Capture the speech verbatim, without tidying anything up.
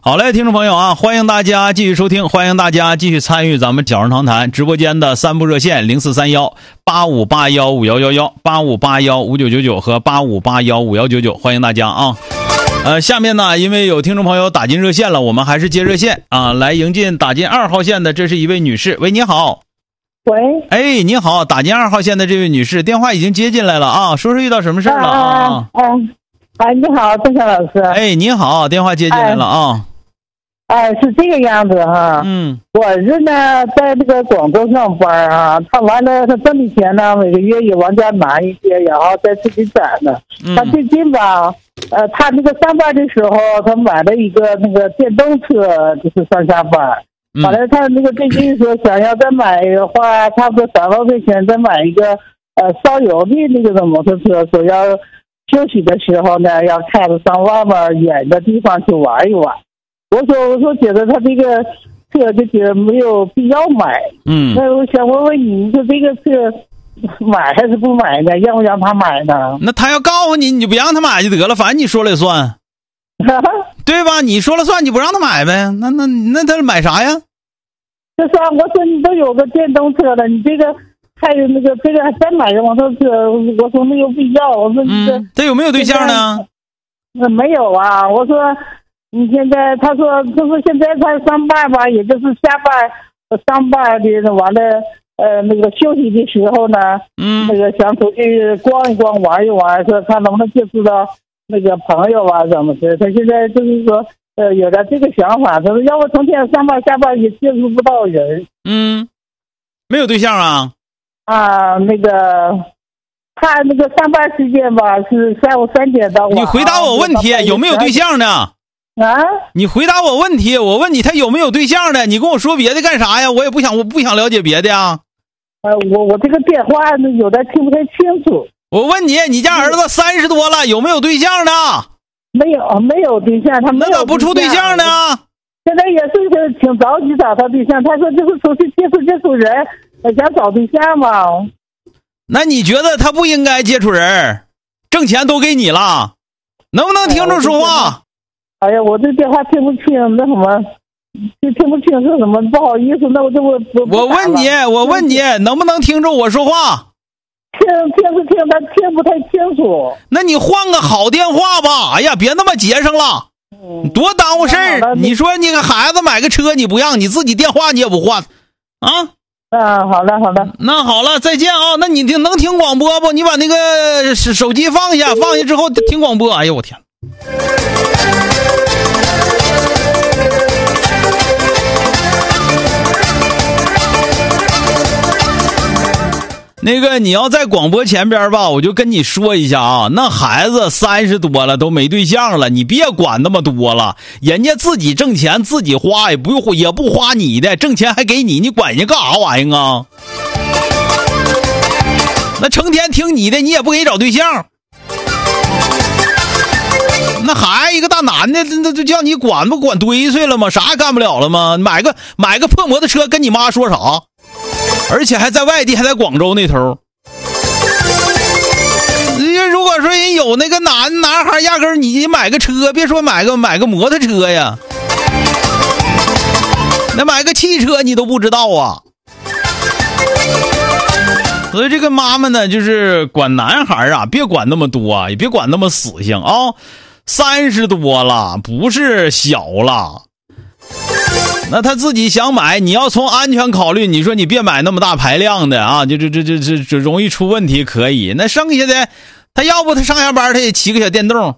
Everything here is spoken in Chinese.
好嘞，听众朋友啊，欢迎大家继续收听，欢迎大家继续参与咱们小人长谈直播间的三部热线零四三幺八五八幺五幺幺幺、八五八幺五九九九和八五八幺五幺九九，欢迎大家啊。呃，下面呢，因为有听众朋友打进热线了，我们还是接热线啊，来迎进打进二号线的，这是一位女士。喂，你好。 喂， 哎，你好，打进二号线的这位女士，电话已经接进来了啊，说说遇到什么事了啊？ 嗯，哎，你好，郑晓老师。 哎，你好，电话接进来了啊。 哎，是这个样子哈。 嗯， 我儿子呢在那个广州上班啊，他完了他挣的钱呢每个月也往家拿一些，然后再自己攒的。 嗯、 他最近吧，呃，他那个上班的时候，他买了一个那个电动车，就是上下班。完了，他那个最近说想要再买的话，差不多三万块钱再买一个呃烧油的那个的摩托车，说要休息的时候呢，要开着上外面远的地方去玩一玩。我说我说觉得他这个车就觉得没有必要买。 嗯， 那我想问问你，说这个车买还是不买呢？让不让他买呢？ 那他要告诉你，你就不让他买就得了，反正你说了也算。对吧？你说了算，你不让他买呗？那那那他买啥呀？ 就是啊，我说你都有个电动车了，你这个还有那个这个还再买个摩托车，我说没有必要。我说你这、 嗯、他有没有对象呢？ 呃，没有啊。我说你现在，他说就是现在他上班吧，也就是下班上班的完了，呃，那个休息的时候呢， 嗯， 那个想出去逛一逛、玩一玩，说看能不能接触到那个朋友啊什么的。他现在就是说，呃，有了这个想法，他说要不成天上班下班也接触不到人。 嗯，没有对象啊？ 啊，那个他那个上班时间吧是下午三点到晚。 你回答我问题，有没有对象呢？ 啊？你回答我问题，我问你他有没有对象呢？你跟我说别的干啥呀？我也不想，我不想了解别的呀。 呃，我我这个电话有的听不太清楚。 我问你，你家儿子三十多了，有没有对象呢？ 没有，没有对象，他没有对象。 那咋不处对象呢？ 现在也是挺着急找他对象，他说就是出去接触接触人，想找对象嘛。 那你觉得他不应该接触人？挣钱都给你了，能不能听着说话？ 哎呀，我这电话听不清，那什么，就听不清是什么，不好意思，那我就我我问你，我问你，能不能听着我说话？ 听听是听，但听不太清楚。 那你换个好电话吧。哎呀，别那么节省了， 嗯、 多耽误事儿。你说你给孩子买个车你不让，你自己电话你也不换啊？ 啊，好了好了， 那好了，再见啊。那你听能听广播不？你把那个手机放下，放下之后听广播。哎呦我天！那个你要在广播前边吧，我就跟你说一下啊，那孩子三十多了都没对象了，你别管那么多了，人家自己挣钱自己花，也不用也不花你的，挣钱还给你，你管人家干啥玩意儿啊？那成天听你的，你也不给你找对象，那还一个大男的，那就叫你管不管堆碎了吗？啥也干不了了吗？买个买个破摩托车跟你妈说啥？而且还在外地，还在广州那头。如果说人有那个男男孩，压根儿你买个车，别说买个买个摩托车呀，那买个汽车你都不知道啊。所以这个妈妈呢，就是管男孩啊，别管那么多，也别管那么死性啊。三十多了，不是小了。那他自己想买，你要从安全考虑，你说你别买那么大排量的啊，就这这这这这容易出问题。可以，那剩下的他要不他上下班他也骑个小电动，